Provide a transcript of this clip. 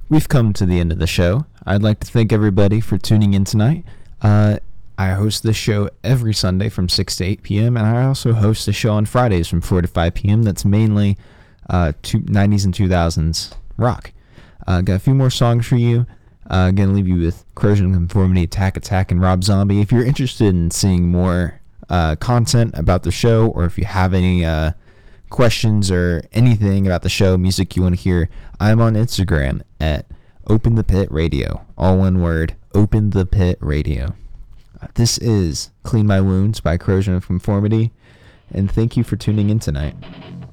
We've come to the end of the show. I'd like to thank everybody for tuning in tonight. I host this show every Sunday from 6 to 8 p.m., and I also host a show on Fridays from 4 to 5 p.m. that's mainly 90s and 2000s rock. Got a few more songs for you. Gonna leave you with Corrosion of Conformity, Attack, and Rob Zombie. If you're interested in seeing more content about the show, or if you have any questions or anything about the show, music you want to hear, I'm on Instagram at Open the Pit Radio. All one word, Open the Pit Radio. This is Clean My Wounds by Corrosion of Conformity, and thank you for tuning in tonight.